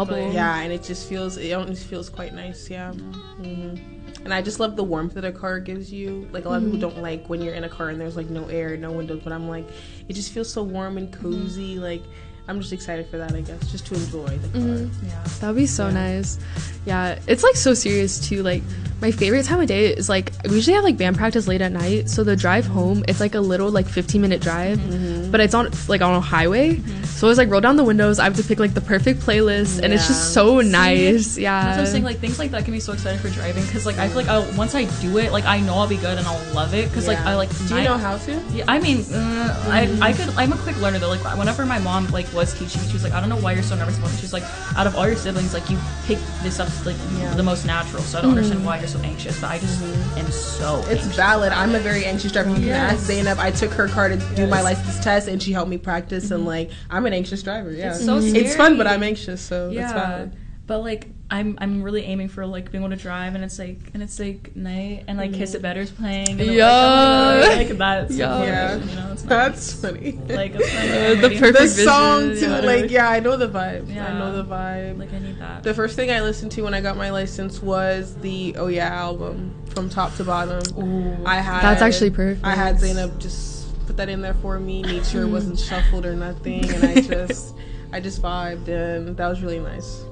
bubble. Yeah, and it almost feels quite nice. Yeah. And I just love the warmth that a car gives you. Like, a lot of people don't like when you're in a car and there's like no air, no windows, but I'm like, it just feels so warm and cozy. Like, I'm just excited for that, I guess, just to enjoy the car. Yeah, that would be so nice. Yeah, it's like so serious too. Like, my favorite time of day is like, we usually have like band practice late at night, so the drive home, it's like a little like 15-minute drive, but it's on like on a highway. So it's like roll down the windows. I have to pick like the perfect playlist, and it's just so nice. Yeah, that's what I'm saying. Like, things like that can be so exciting for driving, because like I feel like once I do it, like I know I'll be good and I'll love it, because like I like. Do you know how to? Yeah, I mean, I could. I'm a quick learner though. Like, whenever my mom like was teaching me, she was like, I don't know why you're so nervous about it. She's like, out of all your siblings, like you pick this up like the most natural. So I don't understand why you're so anxious, but I just am so. It's anxious. valid. I'm a very anxious driver. You can ask Zainab. I took her car to do my license test, and she helped me practice. And like, I'm an anxious driver. Yeah, it's so scary. It's fun, but I'm anxious, so that's valid. But like, I'm really aiming for like being able to drive, and it's like night, and like Kiss It Better's playing. And like that's you know, it's that's funny. Like it's the perfect the song vision. too. Like, I know the vibe. Yeah. I know the vibe. Like, I need that. The first thing I listened to when I got my license was the Oh Yeah album from top to bottom. Ooh. That's actually perfect. I had Zainab just put that in there for me, made sure it wasn't shuffled or nothing, and I just vibed, and that was really nice.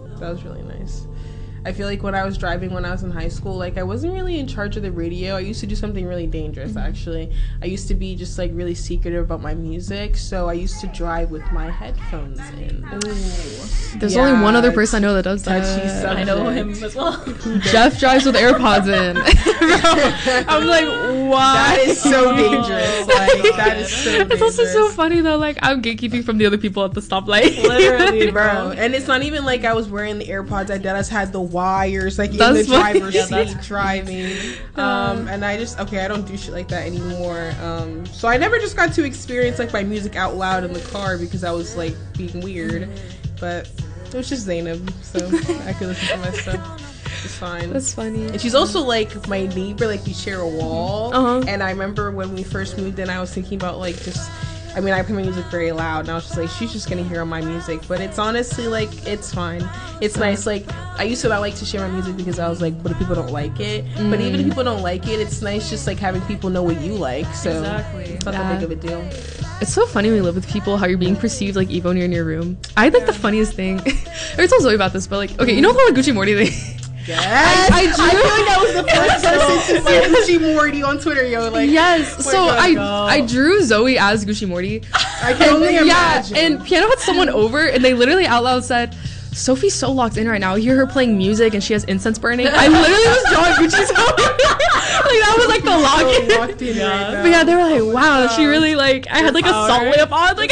I feel like when I was driving when I was in high school, like, I wasn't really in charge of the radio. I used to do something really dangerous, actually. I used to be just, like, really secretive about my music, so I used to drive with my headphones in. Ooh. There's only one other person I know that does that. I know him as well. Jeff drives with AirPods in. I'm like, wow. That is so dangerous. Like, that is so dangerous. It's also so funny, though. Like, I'm gatekeeping from the other people at the stoplight. Literally, bro. And it's not even like I was wearing the AirPods. I deadass had the wires, like, in the driver's seat driving. And I don't do shit like that anymore. So I never just got to experience, like, my music out loud in the car because I was, like, being weird. But it was just Zainab, so I could listen to my stuff. It's fine. That's funny. And she's also like my neighbor, like we share a wall. And I remember when we first moved in, I was thinking about like I play my music very loud, and I was just like, she's just gonna hear all my music. But it's honestly like, it's fine. It's nice. Like, I used to not like to share my music because I was like, what if people don't like it? But even if people don't like it, it's nice just like having people know what you like. So it's not that big of a deal. It's so funny when you live with people how you're being perceived like even when you're in your room. I had like the funniest thing. I already told Zoe about this, but like, okay, you know the whole Gucci Morty thing? Yes. I feel like that was the first person to say Gucci Morty on Twitter, yo. Like, yes. So I drew Zoe as Gucci Morty. I can only imagine. And Piano had someone over, and they literally out loud said, Sophie's so locked in right now. I hear her playing music and she has incense burning. I literally was drawing Gucci Zoe. Like, that was like the login. Locked in right now. But yeah, they were like, wow, she really like, I had like a salt lamp on. Like,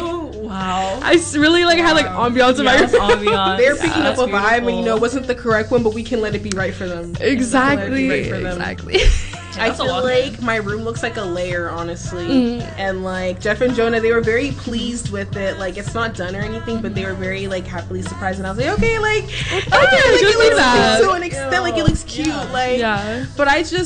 wow. I really like had like ambiance in my room. Ambiance. They're picking up a vibe, and it wasn't the correct one, but we can let it be right for them. Exactly. Exactly. I feel like my room looks like a lair, honestly. And like Jeff and Jonah, they were very pleased with it. Like, it's not done or anything, but they were very like happily surprised. And I was like, okay, like, it looks cute to an extent. Like, it looks cute. Like, but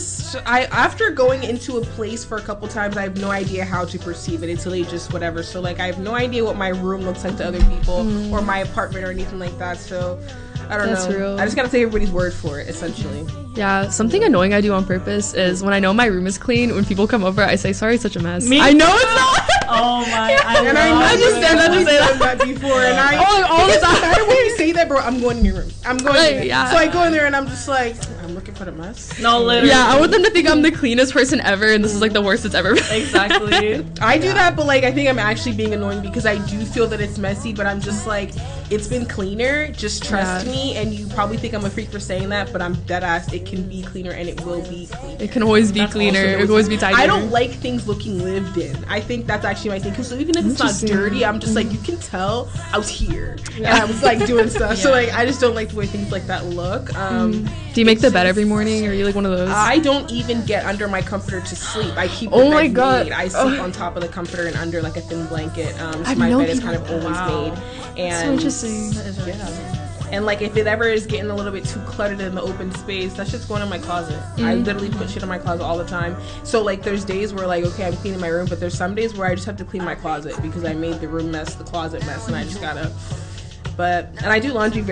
I after going into a place for a couple times, I have no idea how to perceive it until they just whatever. So like, I have no idea what my room looks like to other people or my apartment or anything like that. So I don't know. Real. I just gotta take everybody's word for it, essentially. Yeah, something annoying I do on purpose is when I know my room is clean, when people come over, I say, sorry, it's such a mess. Me? I know it's not. Oh my, and I just said that before, and I all the time. No matter when you say that, bro, I'm going in your room. I'm going in there. Yeah. So I go in there and I'm just like, I'm looking for the mess. No, literally. Yeah, I want them to think I'm the cleanest person ever, and this is like the worst it's ever been. Exactly. I do that, but like, I think I'm actually being annoying because I do feel that it's messy, but I'm just like, it's been cleaner. Just trust me. And you probably think I'm a freak for saying that, but I'm dead ass. It can be cleaner, and it will be cleaner. It can always be cleaner. It can always be tidier. I don't like things looking lived in. I think that's actually my thing. Because so even if it's not dirty, I'm just like, you can tell I was here and I was like doing stuff. So like, I just don't like the way things like that look. Do you make the bed every morning? Or are you like one of those? I don't even get under my comforter to sleep. I keep oh my god made. I sleep on top of the comforter and under like a thin blanket. So my bed is kind of always made. And so interesting. That is really interesting. And like, if it ever is getting a little bit too cluttered in the open space, that's just going in my closet. I literally put shit in my closet all the time. So like, there's days where like, okay, I'm cleaning my room, but there's some days where I just have to clean my closet because I made the room mess, the closet mess, and I just gotta. And I do laundry very